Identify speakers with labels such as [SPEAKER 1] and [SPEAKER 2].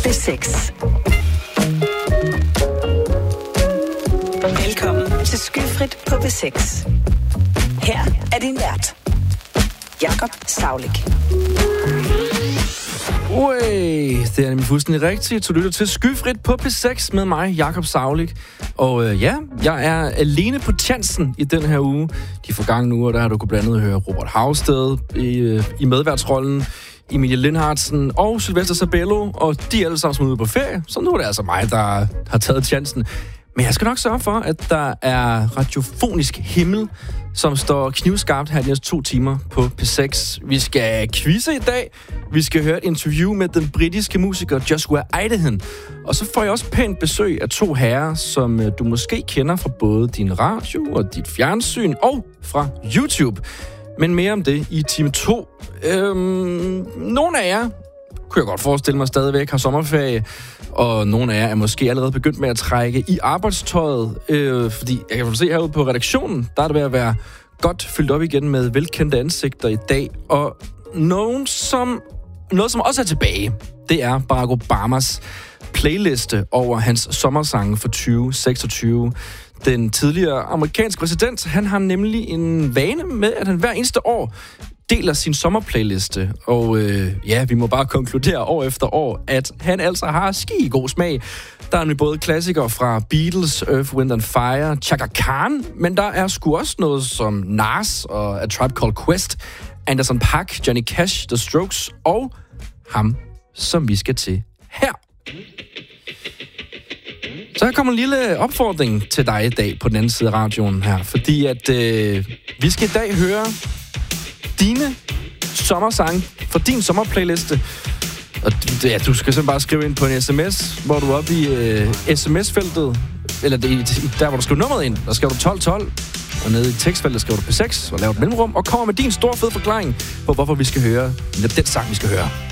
[SPEAKER 1] B6. Velkommen til Skyfrit på B6. Her er din vært, Jakob Saulik.
[SPEAKER 2] Det er nemlig fuldstændig rigtigt. Du lytter til Skyfrit på P6 med mig, Jakob Saulik. Og jeg er alene på chancen i den her uge. De forgangne uger, der har du kunnet blandt andet høre Robert Hausted i medværtsrollen, Emilie Lindhardsen og Sylvester Sabello, og de er alle sammen smudt ude på ferie. Så nu er det altså mig, der har taget chancen. Men jeg skal nok sørge for, at der er radiofonisk himmel, som står knivskarpt her de næste 2 timer på P6. Vi skal quizze i dag. Vi skal høre et interview med den britiske musiker Joshua Idehen. Og så får jeg også pænt besøg af 2 herrer, som du måske kender fra både din radio og dit fjernsyn og fra YouTube. Men mere om det i time 2. Nogle af jer kunne jeg godt forestille mig stadigvæk har sommerferie, og nogle af jer er måske allerede begyndt med at trække i arbejdstøjet, fordi jeg kan se herude på redaktionen, der er det ved at være godt fyldt op igen med velkendte ansigter i dag, og noget som også er tilbage, det er Barack Obamas playliste over hans sommersange for 2026. Den tidligere amerikanske præsident, han har nemlig en vane med, at han hver eneste år deler sin sommerplayliste, og vi må bare konkludere år efter år, at han altså har skigod smag. Der er nemlig både klassikere fra Beatles, Earth, Wind & Fire, Chaka Khan, men der er sgu også noget som Nas og A Tribe Called Quest, Anderson .Paak, Johnny Cash, The Strokes og ham, som vi skal til her. Så her kommer en lille opfordring til dig i dag på den anden side af radioen her, fordi at vi skal i dag høre dine sommersange for din sommerplayliste. Og du skal simpelthen bare skrive ind på en sms, hvor du er oppe i sms-feltet, eller der, hvor du skriver nummeret ind, der skriver du 1212, og nede i tekstfeltet skriver du P6, og laver et mellemrum, og kommer med din store fede forklaring på, hvorfor vi skal høre den sang, vi skal høre.